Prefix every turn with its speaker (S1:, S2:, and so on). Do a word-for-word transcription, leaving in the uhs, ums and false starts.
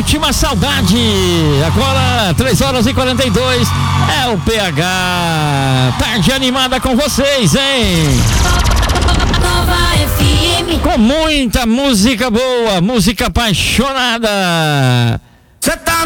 S1: Última Saudade. Agora, três horas e quarenta e dois. É o P H. Tarde animada com vocês, hein?
S2: Nova F M.
S1: Com muita música boa, música apaixonada.
S3: Cê tá